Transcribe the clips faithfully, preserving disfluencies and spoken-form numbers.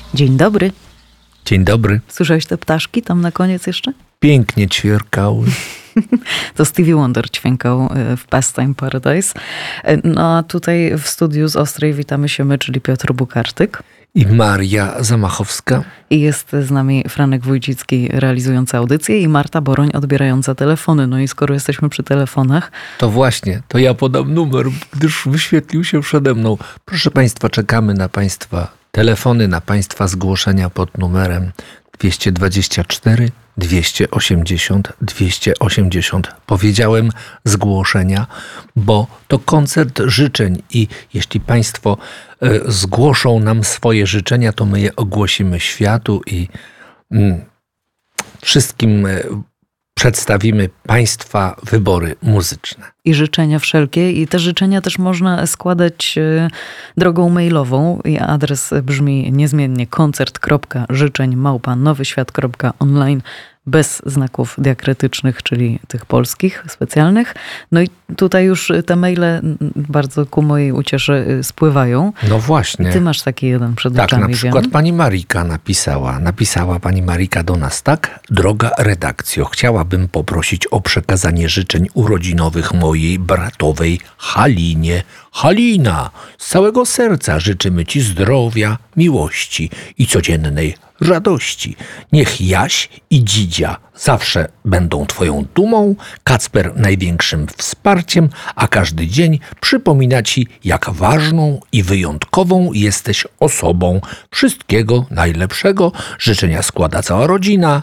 Dzień dobry. Dzień dobry. Słyszałeś te ptaszki tam na koniec jeszcze? Pięknie ćwierkały. To Stevie Wonder ćwiękał w Pastime Paradise. No a tutaj w studiu z Ostrej witamy się my, czyli Piotr Bukartyk. I Maria Zamachowska. I jest z nami Franek Wójcicki realizujący audycję i Marta Boroń odbierająca telefony. No i skoro jesteśmy przy telefonach... To właśnie, to ja podam numer, gdyż wyświetlił się przede mną. Proszę Państwa, czekamy na Państwa telefony, na Państwa zgłoszenia pod numerem dwieście dwadzieścia cztery dwieście osiemdziesiąt dwieście osiemdziesiąt. Powiedziałem zgłoszenia, bo to koncert życzeń i jeśli Państwo y, zgłoszą nam swoje życzenia, to my je ogłosimy światu i y, wszystkim y, przedstawimy Państwa wybory muzyczne. I życzenia wszelkie. I te życzenia też można składać y, drogą mailową. I adres brzmi niezmiennie koncert kropka życzeń małpa nowyświat kropka online bez znaków diakrytycznych, czyli tych polskich specjalnych. No i tutaj już te maile bardzo ku mojej uciesze spływają. No właśnie. I ty masz taki jeden przed tak, oczami. Tak, na przykład wiem. pani Marika napisała. Napisała pani Marika do nas tak. Droga redakcjo, chciałabym poprosić o przekazanie życzeń urodzinowych mojej bratowej Halinie. Halina, z całego serca życzymy ci zdrowia, miłości i codziennej radości. Niech Jaś i Dzidzia zawsze będą twoją dumą, Kacper największym wsparciem, a każdy dzień przypomina ci, jak ważną i wyjątkową jesteś osobą. Wszystkiego najlepszego. Życzenia składa cała rodzina.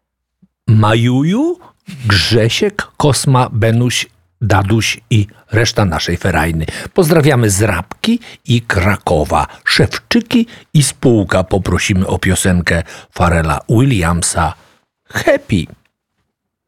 Majuju, Grzesiek, Kosma, Benuś, Daduś i reszta naszej ferajny. Pozdrawiamy z Rabki i Krakowa. Szewczyki i spółka poprosimy o piosenkę Pharrella Williamsa Happy.